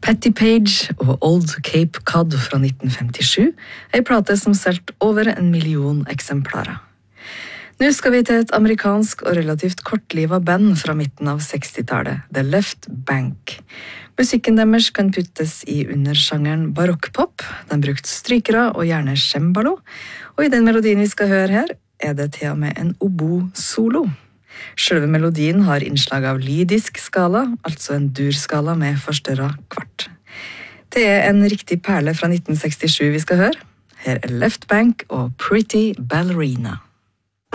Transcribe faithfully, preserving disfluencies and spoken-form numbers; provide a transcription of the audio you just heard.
Patti Page og Old Cape Cod fra nitten femtisju, en plate som solgte over en million eksemplarer. Nå skal vi til et amerikansk og relativt kortlivet band fra midten av sekstitallet, The Left Bank. Musikken deres kan puttes i undersjangeren barokkpop, de brukte strykere og gjerne cembalo, og i den melodien vi skal høre her, er det til og med en obo-solo. Selve melodien har innslag av lydisk skala, altså en durskala med forstørret kvart. Det er en riktig perle fra nitten sekstisju vi skal høre. Her er Left Bank og Pretty Ballerina.